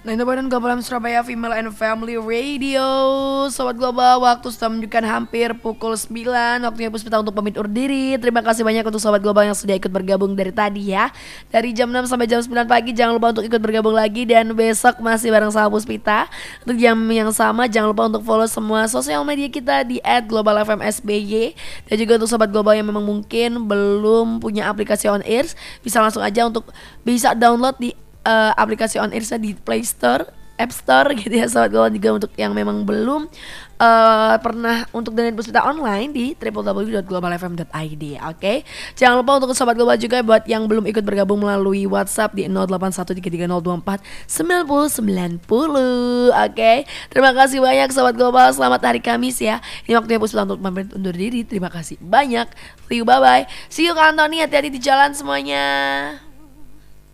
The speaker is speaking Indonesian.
Nah, Independent Global Surabaya Female and Family Radio. Sobat Global, waktu sudah menunjukkan hampir pukul 9. Waktunya Puspita untuk pamit undur diri. Terima kasih banyak untuk Sobat Global yang sudah ikut bergabung dari tadi ya. Dari jam 6 sampai jam 9 pagi. Jangan lupa untuk ikut bergabung lagi. Dan besok masih bareng sama Puspita. Untuk jam yang sama, jangan lupa untuk follow semua sosial media kita di @globalfmsby. Dan juga untuk Sobat Global yang memang mungkin belum punya aplikasi On Air, bisa langsung aja untuk bisa download di aplikasi On Air di Play Store, App Store gitu ya Sobat Global. Juga untuk yang memang belum pernah untuk dengerin Puspita online di www.globalfm.id. Oke. Jangan lupa untuk Sobat Global juga buat yang belum ikut bergabung melalui WhatsApp di 081330249090. Oke. Terima kasih banyak Sobat Global. Selamat hari Kamis ya. Ini waktunya Puspita untuk pamit undur diri. Terima kasih banyak. See you, bye bye. See you Kak Antoni, hati-hati di jalan semuanya.